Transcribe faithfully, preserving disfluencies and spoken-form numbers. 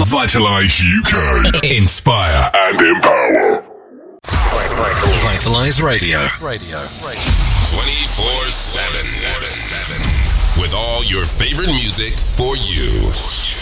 Vitalize U K. Inspire and empower. Vitalize Radio. Radio. twenty-four seven. With all your favorite music for you.